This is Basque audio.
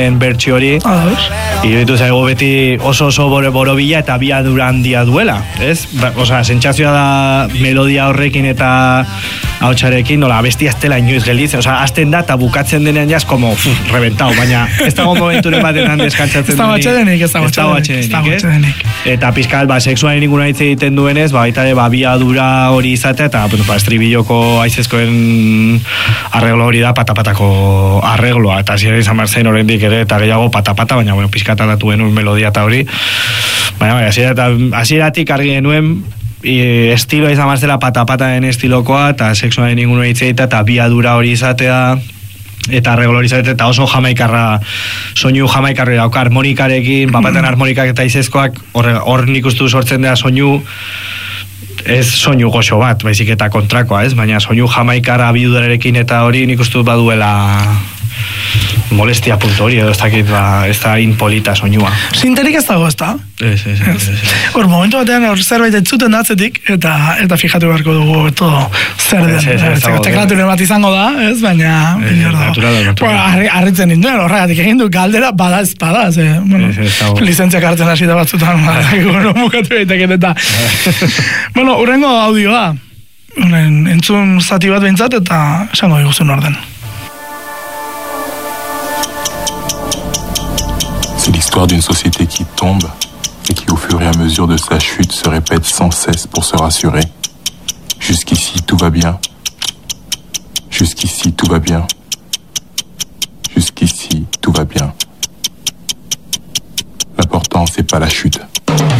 bertsio hori iruditu zaigu beti oso borobila eta abiadura handia duela, ez? Osea, sentsazioa da melodia horrekin eta ahotsarekin, nola, abestia ez dela inoiz gelditzen, osea, hasten da eta bukatzen denean jaz, como, reventau, baina ez dago momenturen batetan deskantzatzen denik. Ez dago atxedenik. Eta pizkat, sexuaren inguna hitz egiten duenez, baita ere, abiadura hori izatea, eta, estribilloko aizezkoen arreglo hori da patapatako arregloa, eta ziren izan marzen oraindik ere, eta gehiago patapata, baina, pizkata datu genuen melodia eta hori, baina, hasieratik argi genuen, estiloa izan marzela patapataren estilokoa, eta sexuaren inguna hitz egitea, eta abiadura hori izatea, eta arreglo hori izatea, eta oso jamaikarra, soinu jamaikarra dauka harmonikarekin, bapaten harmonikak eta izezkoak, hor nik uste sortzen dela soinu, ez soinu goxo bat, baizik eta kontrakoa, ez? Baina soinu jamaikarra abiadurarekin eta hori nik uste baduela molestia punto hori, edo ez dakit, ez da inpolita soinua. Sinterik ez dago, ez da? Ez. Hor, momentu batean, zerbait entzuten datzetik, eta fijatu beharko dugu, eto, zer den. Teklaturen bat izango da, ez? Baina, harritzen ninduen, horregatik egin du, galdera badaz, lizentziak hartzen hasi da batzutan, bukatu egiteken eta. Bueno, urrengo audioa, entzun zati bat behintzat, eta esango diguzun orden. C'est l'histoire d'une société qui tombe et qui, au fur et à mesure de sa chute, se répète sans cesse pour se rassurer. Jusqu'ici, tout va bien. Jusqu'ici, tout va bien. Jusqu'ici, tout va bien. L'important, c'est pas la chute.